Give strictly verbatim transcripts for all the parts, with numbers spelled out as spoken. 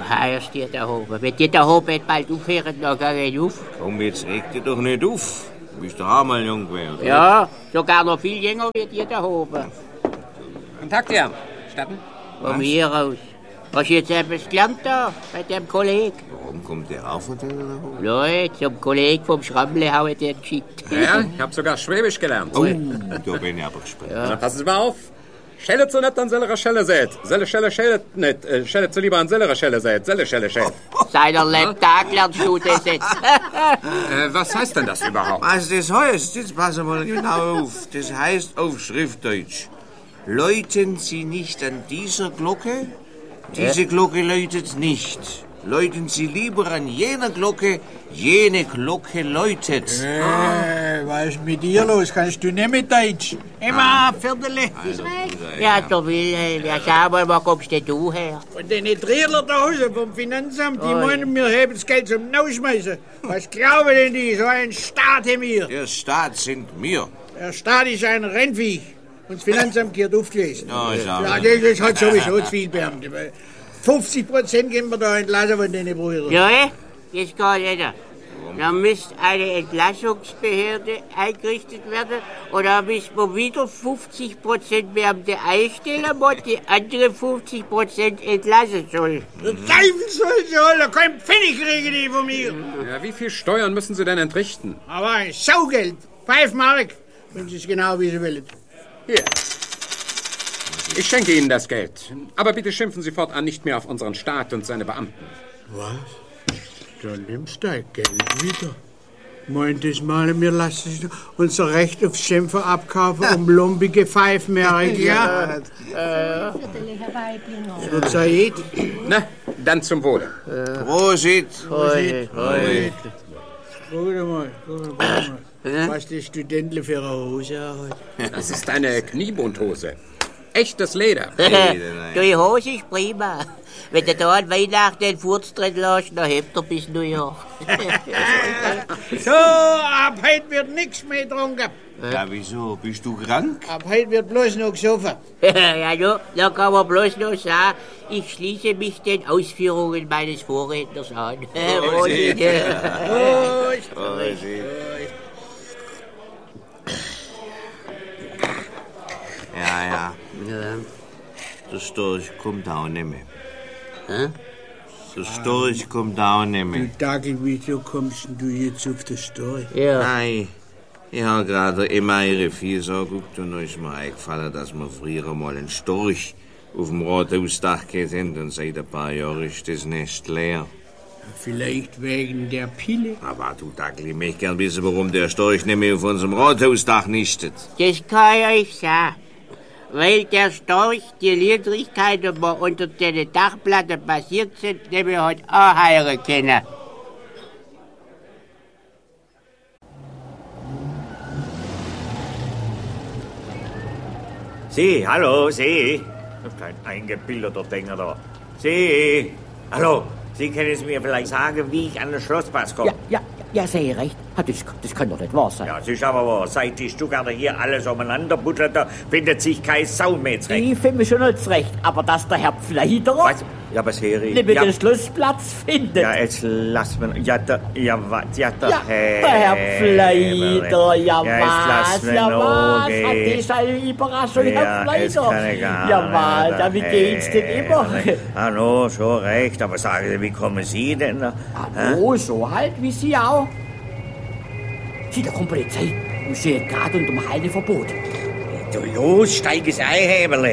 Ah, er steht da oben. Wenn die da oben bald aufhören, dann gehe ich auf. Komm, jetzt reg dich doch nicht auf. Du bist doch auch mal jung gewesen. Ja, sogar noch viel jünger wie die da oben. Kontakt, ja. Statten? Von mir aus. Hast du jetzt etwas gelernt da, bei dem Kollegen? Warum kommt der auch von denen da hoch? Leute, zum Kollegen vom Schrammle habe ich den geschickt. Ja, ich habe sogar Schwäbisch gelernt. Oh, da bin ich aber gespannt. Ja. Na, passen Sie mal auf. Schelle zu nett an sellerer Schelle sät. Selle, Schelle, Schelle nicht. Äh, Schelle zu lieber an sellerer Schelle sät. Selle, Schelle, Schelle. Seiner Tag lernst du das jetzt. äh, was heißt denn das überhaupt? Was das heißt? Jetzt passen wir mal genau auf. Das heißt auf Schriftdeutsch. Läuten Sie nicht an dieser Glocke? Diese Glocke läutet nicht. Läuten Sie lieber an jener Glocke, jene Glocke läutet. Äh, was ist mit dir los? Kannst du nicht mit Deutsch? Immer, Viertel. Also, Ja, der Wilhelm, ja, schau mal, wo kommst denn du her? Und die Trierler da Hause vom Finanzamt, die Oi. meinen, wir haben das Geld zum Rausschmeißen. Was glauben denn die? So ein Staat haben wir. Der Staat sind wir. Der Staat ist ein Rennvieh. Und das Finanzamt gehört aufgelesen. Ja, ist auch Ja, richtig. das ist halt sowieso zu viel Beamte. weil fünfzig Prozent gehen wir da entlassen von den Brüdern. Ja, eh? Jetzt geht jeder. Da müsste eine Entlassungsbehörde eingerichtet werden und da müssen wir wieder fünfzig Prozent Beamte einstellen, muss die andere fünfzig Prozent entlassen soll. Der Teufel soll sie holen, kein Pfennig kriegen die von mir. Ja, wie viel Steuern müssen Sie denn entrichten? Aber ein Saugeld, fünf Mark, wenn Sie es genau wie Sie wollen. Hier. Ich schenke Ihnen das Geld. Aber bitte schimpfen Sie fortan nicht mehr auf unseren Staat und seine Beamten. Was? Dann nimmst du dein Geld wieder. Meint das mal, wir lassen unser Recht aufs Schimpfen abkaufen um lumpige Pfeifmerk, ja? Herr Weiblinger. So Said. Na, dann zum Wohle. Prosit. Prosit. Guck mal, guck mal. Was die Studentle für eine Hose hat. Das ist eine Kniebundhose. Echtes Leder. Die Hose ist prima. Wenn du da an Weihnachten den Furz drin lässt, dann hebt er bis New York. So, ab heute wird nichts mehr getrunken. Ja, wieso? Bist du krank? Ab heute wird bloß noch gesoffen. Ja, no, da kann man bloß noch sagen, ich schließe mich den Ausführungen meines Vorredners an. Prosit. Prost. Prosit. Ja, ja. Ja. Der Storch kommt auch nicht mehr. Hä? Der Storch kommt auch nicht Du mehr. Dackel, wieso kommst denn du jetzt auf die Story? Ja. Nein, ich habe gerade immer ihre Viersau geguckt und da ist mir eingefallen, dass wir früher mal einen Storch auf dem Rathausdach gesehen haben und seit ein paar Jahren ist das Nest leer. Vielleicht wegen der Pille? Aber du Dackel, ich möchte gern wissen, warum der Storch nicht mehr auf unserem Rathausdach nistet. Das kann ich euch sagen. Weil der Storch die Niedrigkeiten, die unter den Dachplatten passiert sind, nämlich hat auch heilen können. Sie, hallo, Sie. Kein eingebildeter Dinger da. Sie, hallo. Sie können es mir vielleicht sagen, wie ich an den Schlossplatz komme? Ja, ja, ja, sehr recht. Das, das kann doch nicht wahr sein. Ja, es ist aber wahr. Seit die Stuttgarter hier alles umeinander buttert, da findet sich kein Sau mehr zurecht. Ich finde mich schon nicht zurecht, aber dass der Herr Pfleiderer Was? Ja, was, Heri? nicht mit Ja, den Schlussplatz findet. ja, jetzt lass mir... Ja, der... Ja, was? Ja, der Ja, Herr... der Herr Pfleider, ja, Ja, jetzt lass was, mir ja noch was, gehen. hat das eine Überraschung, Ja, Herr jetzt Pfleider? kann ich gar Ja, nicht, was, der ja, wie geht's denn immer? Ah, no, schon recht. Aber sagen Sie, wie kommen Sie denn? da? Ah, oh, so halt, wie Sie auch. Sieh, da kommt Polizei und steht gerade unter dem Halteverbot. Du, los, steig ins Eihäberle.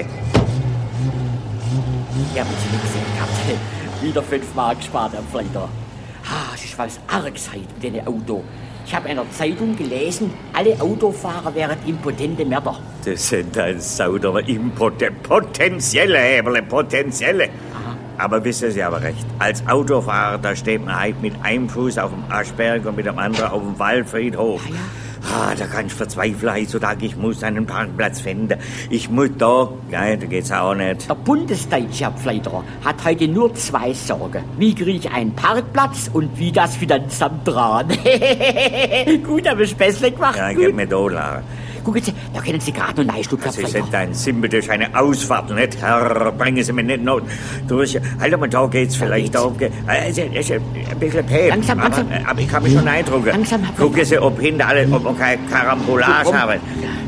Ja, aber Sie nicht gesehen gehabt. Wieder fünf Mark gespart, Herr Pfleider. Ah, es ist was arg seid mit dem Auto. Ich habe in einer Zeitung gelesen, alle Autofahrer wären impotente Mörder. Das sind ein sauderer Impotent... Potenzielle Häberle, potenzielle. Aha. Aber wissen Sie aber recht, als Autofahrer, da steht man halt mit einem Fuß auf dem Aschberg und mit dem anderen auf dem Waldfriedhof. Ah, ja. Ah, da kann ich verzweifeln heutzutage, ich muss einen Parkplatz finden. Ich muss da... Nein, da geht's auch nicht. Der bundesdeutsche Herr Pfleiderer hat heute nur zwei Sorgen. Wie kriege ich einen Parkplatz und wie das Finanzamt dran? Gut, habe ich Späßle gemacht. Ja, gut. gib mir Dollar. gucken Sie, da können Sie gerade noch Neistub, Herr Sie Pfleger. sind ein Simpel, das ist eine Ausfahrt, nicht? Herr, bringen Sie mich nicht noch durch. Halt mal, da geht's vielleicht. Da geht's. da, also, ist ein bisschen päh. Langsam, aber, langsam. aber ich kann mich schon eindrucken. Langsam, Herr Pfleger. Gucken Sie, ob hinter alle, ob wir keine Karambolage Komm. haben.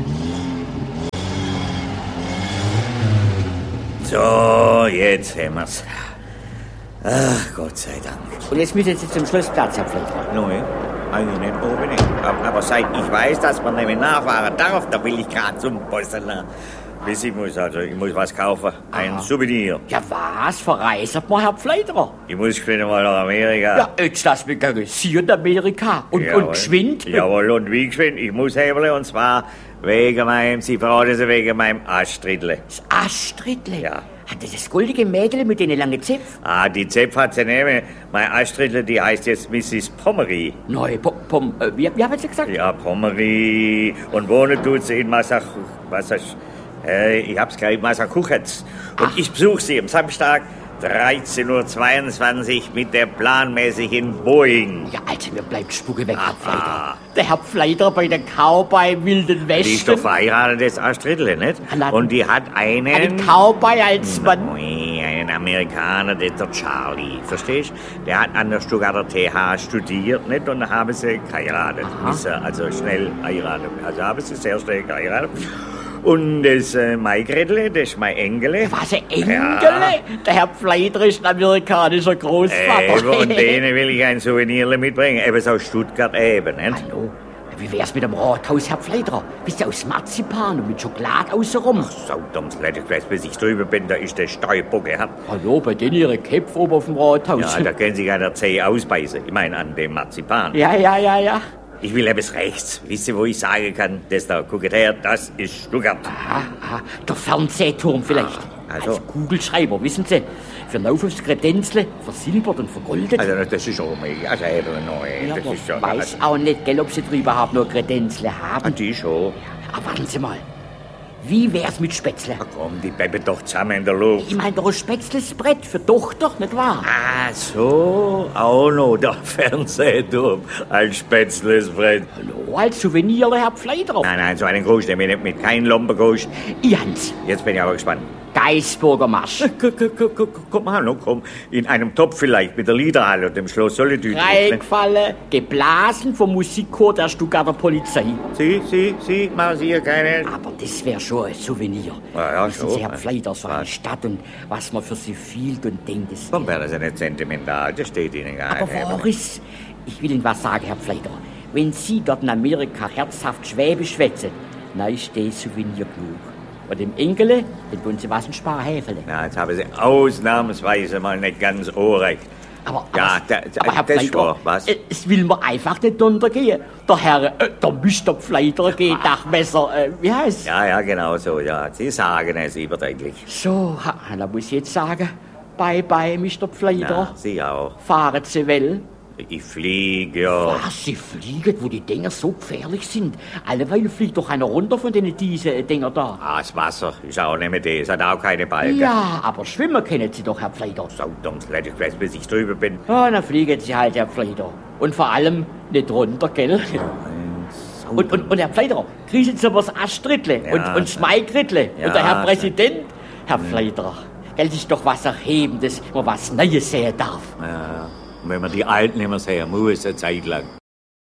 So, jetzt haben wir's. Ach, Gott sei Dank. Und jetzt müssen Sie zum Schlossplatz, Herr Pfleger. Nein, eigentlich nicht oben nicht. Aber, aber seit ich weiß, dass man nämlich nachfahren darf, da will ich gerade zum Postener. Bis ich muss, also ich muss was kaufen. Ein Aha. Souvenir. Ja, was? Verreisen wir, Herr Pfleger? Ich muss geschwind mal nach Amerika. Ja, jetzt lass mich gehen. Sie und Amerika. Und, Jawohl. und geschwind. Jawohl, und wie geschwind? Ich muss hebeln, und zwar wegen meinem, Sie verraten Sie, wegen meinem Astridle. Das Astridle? Ja. Hat das das goldige Mädel mit den langen Zäpfen? Ah, die Zepf hat sie nehmen. Meine Astridle, die heißt jetzt Missis Pommery. Nein, Pom, Pom, äh, wie, wie haben Sie gesagt? Ja, Pommery. Und wohnen tut sie in Massach... Was ist... Äh, ich hab's gerade, Massachusetts. Und Ach. ich besuche sie am Samstag dreizehn Uhr zweiundzwanzig mit der planmäßigen Boeing. Ja, also mir bleibt Spucke weg, Herr Ah. Pfleger. Der Herr Pfleger bei der Cowboy Wilden Die ist doch Westen. verheiratet, das Astridle, nicht? Ah, na- Und die hat einen... Einen Cowboy als Mann. Ui, einen Amerikaner, der ist der Charlie, verstehst? Der hat an der Stuttgarter T H studiert, nicht? Und dann haben sie geheiratet. Ist er also schnell heiratet. Also haben sie sehr schnell geheiratet. Und das äh, mein Gretle, das ist mein Engele. Was, ein Engel? Ja. Der Herr Pfleger ist ein amerikanischer Großvater. Eben, und denen will ich ein Souvenir mitbringen. Eben aus Stuttgart eben, nicht? Hallo? Wie wär's mit dem Rathaus, Herr Pfleger? Bist du aus Marzipan und mit Schokolade außenrum? Saudamms Leute, ich weiß, bis ich drüber bin, da ist der Steuerbock gehabt. Hallo, bei denen ihre Köpfe oben auf dem Rathaus. Ja, da können sich einer Zeh ausbeißen. Ich meine, an dem Marzipan. ja, ja, ja, ja. Ich will etwas rechts. Wisst ihr, wo ich sagen kann, das da, guckt her, das ist Stuttgart. Aha, aha. Der Fernsehturm vielleicht. Ah, also. Als Kugelschreiber, wissen Sie. Für Lauf aufs Kredenzle, versilbert und vergoldet. Also, das ist auch mega. Also, eben neu. ja, Das aber ist schon. weiß auch nicht, gell, ob Sie drüber überhaupt noch Kredenzle Ah, haben. die schon. Aber warten Sie mal. Wie wär's mit Spätzle? Ach komm, die bleiben doch zusammen in der Luft. Ich meine doch ein Spätzlesbrett für Tochter, nicht wahr? Ah, so. Auch noch der Fernsehturm als Spätzlesbrett. Hallo, als Souvenir, Herr Pfleger. Nein, nein, so einen Groß nehme ich nicht mit. Kein Lombergroß. Jans, Jetzt bin ich aber gespannt. Geisburger Marsch. K- k- k- k- Komm mal, no, komm. In einem Topf vielleicht mit der Liederhalle und dem Schloss Solitude. Reingefallen, geblasen vom Musikchor der Stuttgarter Polizei. Sie, Sie, Sie, machen Sie hier keine... Aber das wäre schon ein Souvenir. Ja, ja, Wissen schon. Sie, Herr Pfleger, so eine Was? Stadt und was man für sie fühlt und denkt. Das Komm, wäre das ja nicht sentimental, das steht Ihnen gar Aber nicht. Boris, ich will Ihnen was sagen, Herr Pfleger. Wenn Sie dort in Amerika herzhaft Schwäbisch schwätzen, dann ist das Souvenir genug. Und dem Engele, den wollen Sie was in Sparhäfele. Na, jetzt haben Sie ausnahmsweise mal nicht ganz unrecht. Aber, Ja, aber, da- da- aber Herr das Pfleger, war was. äh, es will mir einfach nicht untergehen. Der Herr, äh, der Mister Pfleger geht nach Messer, äh, wie heißt Ja, ja, genau so, ja. Sie sagen es überdeutlich. So, ha, dann muss ich jetzt sagen, bye bye, Mister Pfleger. Ja, Sie auch. Fahren Sie well. Ich fliege, ja. Was, Sie fliegen, wo die Dinger so gefährlich sind? Alleweil fliegt doch einer runter von denen diese äh, Dinger da. Ah, das Wasser ist auch nicht mehr das, hat auch keine Balken. Ja, aber schwimmen können Sie doch, Herr Pfleger. Saudamms Leute, ich weiß, bis ich drüber bin. Ja, dann fliegen Sie halt, Herr Pfleger. Und vor allem nicht runter, gell? Und, und, und Herr Pfleger, kriegen Sie aber das Astridle Ja, und, und das Maigridle. ja, und der Herr ja. Präsident, Herr Pfleger, gell, das ist doch was Erhebendes, wo man was Neues sehen darf. Ja, und wenn man die Alten immer sehen muss, eine Zeit lang.